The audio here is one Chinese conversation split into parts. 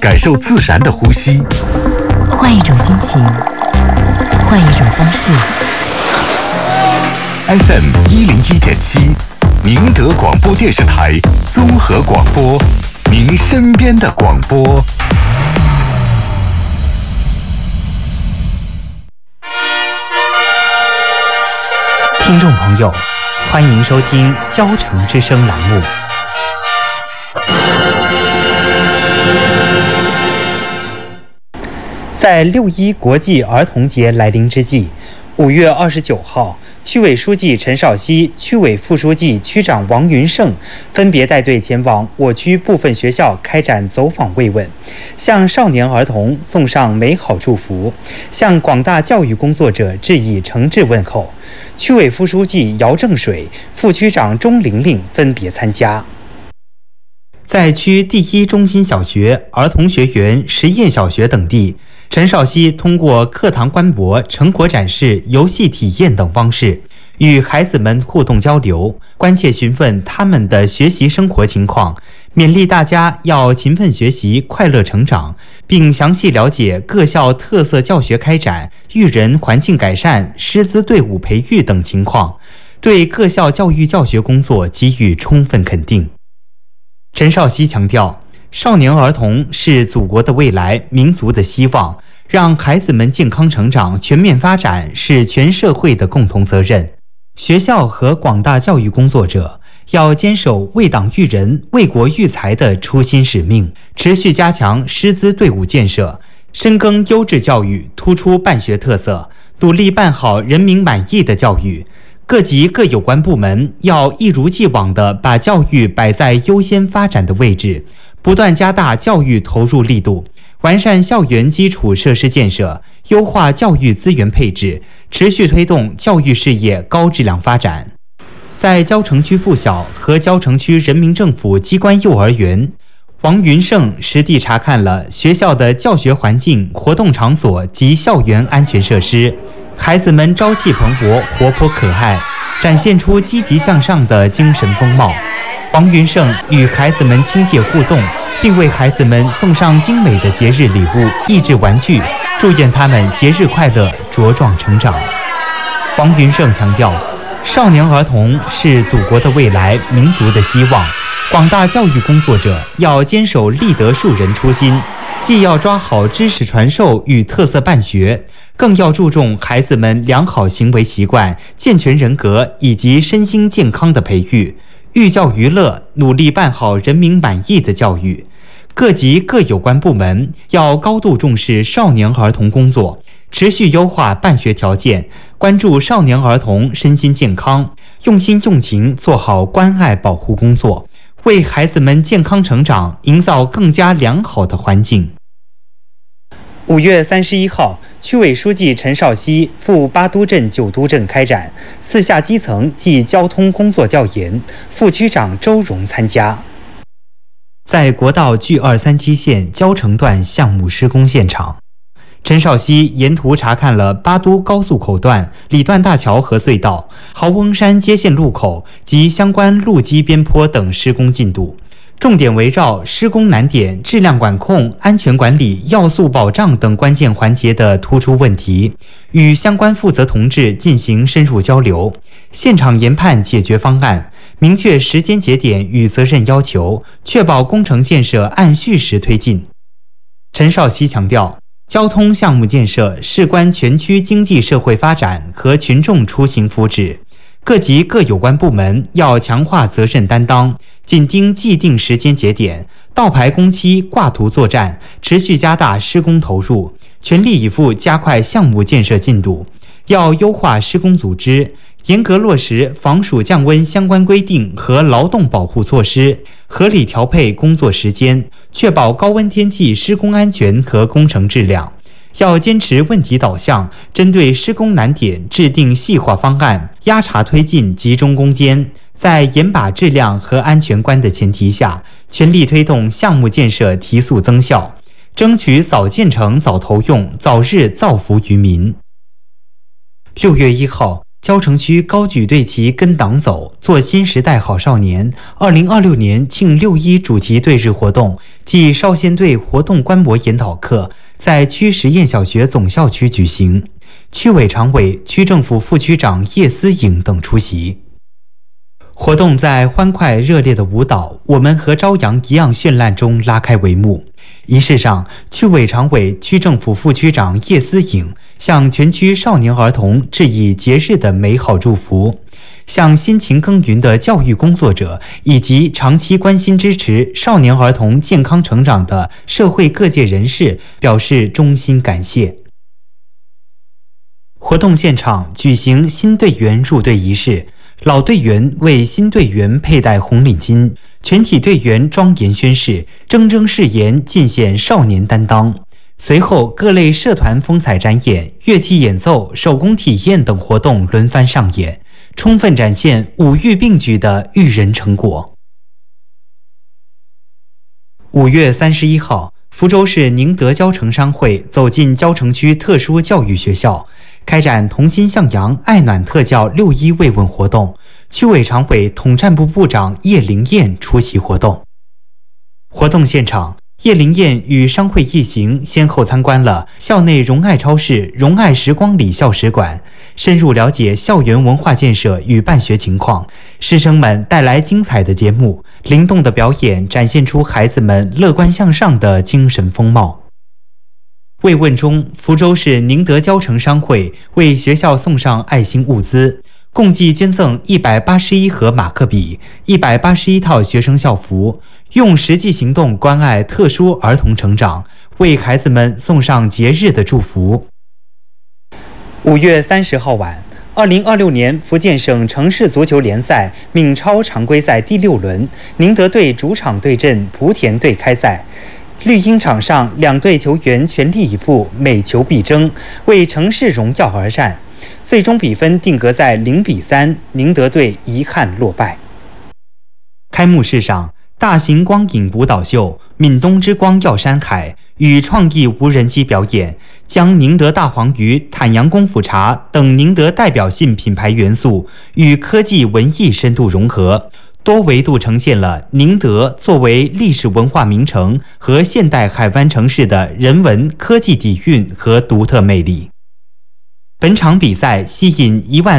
感受自然的呼吸， 换一种心情，换一种方式。 FM 101.7，宁德广播电视台综合广播，您身边的广播。 听众朋友，欢迎收听交城之声栏目。在6·1国际儿童节来临之际，5月29号，区委书记陈少熙、区委副书记、区长王云胜分别带队前往我区部分学校开展走访慰问，向少年儿童送上美好祝福，向广大教育工作者致以诚挚问候。区委副书记姚正水、副区长钟玲玲分别参加。在区第一中心小学、儿童学园、实验小学等地，陈少熙通过课堂观摩、成果展示、游戏体验等方式，与孩子们互动交流，关切询问他们的学习生活情况，勉励大家要勤奋学习、快乐成长，并详细了解各校特色教学开展、育人环境改善、师资队伍培育等情况，对各校教育教学工作给予充分肯定。陈少熙强调，少年儿童是祖国的未来、民族的希望，让孩子们健康成长、全面发展是全社会的共同责任。学校和广大教育工作者要坚守为党育人、为国育才的初心使命，持续加强师资队伍建设，深耕优质教育，突出办学特色，努力办好人民满意的教育。各级各有关部门要一如既往地把教育摆在优先发展的位置，不断加大教育投入力度，完善校园基础设施建设，优化教育资源配置，持续推动教育事业高质量发展。在蕉城区附小和蕉城区人民政府机关幼儿园，王云胜实地查看了学校的教学环境、活动场所及校园安全设施。孩子们朝气蓬勃、活泼可爱，展现出积极向上的精神风貌。王云胜与孩子们亲切互动，并为孩子们送上精美的节日礼物、益智玩具，祝愿他们节日快乐、茁壮成长。王云胜强调，少年儿童是祖国的未来、民族的希望，广大教育工作者要坚守立德树人初心，既要抓好知识传授与特色办学，更要注重孩子们良好行为习惯、健全人格以及身心健康的培育，寓教于乐，努力办好人民满意的教育。各级各有关部门要高度重视少年儿童工作，持续优化办学条件，关注少年儿童身心健康，用心用情做好关爱保护工作，为孩子们健康成长营造更加良好的环境。5月31号，区委书记陈少熙赴八都镇、九都镇开展4下基层暨交通工作调研，副区长周荣参加。在国道G237线蕉城段项目施工现场，陈少熙沿途查看了八都高速口段、李段大桥和隧道、豪翁山接线路口及相关路基边坡等施工进度，重点围绕施工难点、质量管控、安全管理、要素保障等关键环节的突出问题，与相关负责同志进行深入交流，现场研判解决方案，明确时间节点与责任要求，确保工程建设按序时推进。陈少熙强调，交通项目建设事关全区经济社会发展和群众出行福祉，各级各有关部门要强化责任担当，紧盯既定时间节点，倒排工期、挂图作战，持续加大施工投入，全力以赴加快项目建设进度。要优化施工组织，严格落实防暑降温相关规定和劳动保护措施，合理调配工作时间，确保高温天气施工安全和工程质量。要坚持问题导向，针对施工难点制定细化方案，压查推进，集中攻坚，在严把质量和安全关的前提下，全力推动项目建设提速增效，争取早建成、早投用，早日造福于民。6月1号， 蕉城区高举队旗跟党走，做新时代好少年。2026年庆6·1主题队日活动暨少先队活动观摩研讨课在区实验小学总校区举行，区委常委、区政府副区长叶思颖等出席。活动在欢快热烈的舞蹈“我们和朝阳一样绚烂”中拉开帷幕。仪式上，区委常委、区政府副区长叶思颖向全区少年儿童致以节日的美好祝福，向辛勤耕耘的教育工作者以及长期关心支持少年儿童健康成长的社会各界人士表示衷心感谢。活动现场举行新队员入队仪式，老队员为新队员佩戴红领巾，全体队员庄严宣誓，铮铮誓言，尽显少年担当。随后，各类社团风采展演、乐器演奏、手工体验等活动轮番上演，充分展现五育并举的育人成果。5月31号，福州市宁德蕉城商会走进蕉城区特殊教育学校，开展同心向阳爱暖特教6·1慰问活动，区委常委、统战部部长叶灵燕出席活动。活动现场，叶灵燕与商会一行先后参观了校内荣爱超市、荣爱时光里校史馆，深入了解校园文化建设与办学情况。师生们带来精彩的节目，灵动的表演展现出孩子们乐观向上的精神风貌。慰问中，福州市宁德蕉城商会为学校送上爱心物资，共计捐赠181盒马克笔、181套学生校服，用实际行动关爱特殊儿童成长，为孩子们送上节日的祝福。5月30号晚，2026年福建省城市足球联赛闽超常规赛第6轮，宁德队主场对阵莆田队开赛。绿茵场上，两队球员全力以赴，每球必争，为城市荣耀而战。最终比分定格在0-3，宁德队遗憾落败。开幕式上，大型光影舞蹈秀《闽东之光耀山海》与创意无人机表演，将宁德大黄鱼、坦阳功夫茶等宁德代表性品牌元素与科技文艺深度融合，多维度呈现了宁德作为历史文化名城和现代海湾城市的人文科技底蕴和独特魅力。本场比赛吸引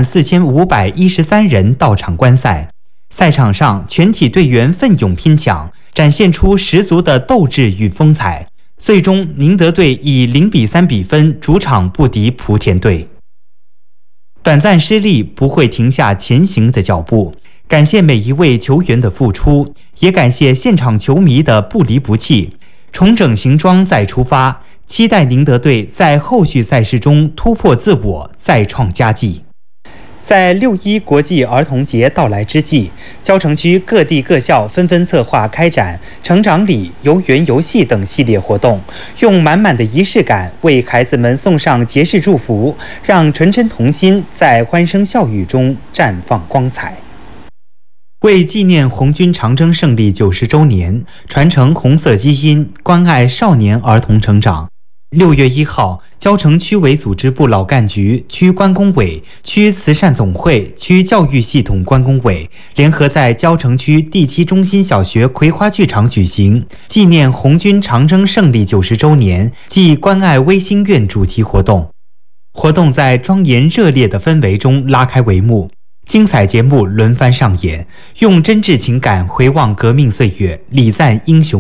14513人到场观赛，赛场上全体队员奋勇拼抢，展现出十足的斗志与风采。最终，宁德队以0-3比分主场不敌莆田队。短暂失利不会停下前行的脚步，感谢每一位球员的付出，也感谢现场球迷的不离不弃。重整行装再出发，期待宁德队在后续赛事中突破自我，再创佳绩。在6·1国际儿童节到来之际，蕉城区各地各校纷纷策划开展成长礼、游园游戏等系列活动，用满满的仪式感为孩子们送上节日祝福，让纯真童心在欢声笑语中绽放光彩。为纪念红军长征胜利90周年，传承红色基因，关爱少年儿童成长。6月1号，蕉城区委组织部老干局、区关工委、区慈善总会、区教育系统关工委联合在蕉城区第7中心小学葵花剧场举行纪念红军长征胜利90周年暨关爱微心愿主题活动。活动在庄严热烈的氛围中拉开帷幕。精彩节目轮番上演，用真挚情感回望革命岁月，礼赞英雄